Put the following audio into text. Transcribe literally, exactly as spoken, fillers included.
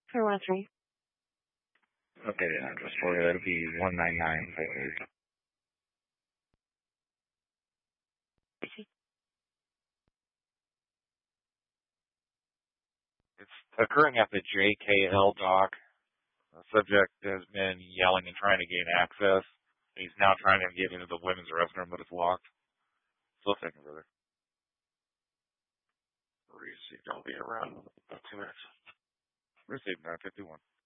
four one three. Okay, the address for you. That'll be one nine nine four eight. It's occurring at the J K L dock. The subject has been yelling and trying to gain access. He's now trying to get into the women's restroom, but it's locked. Still a second, brother. Received. I'll be around about two minutes. Received nine fifty-one.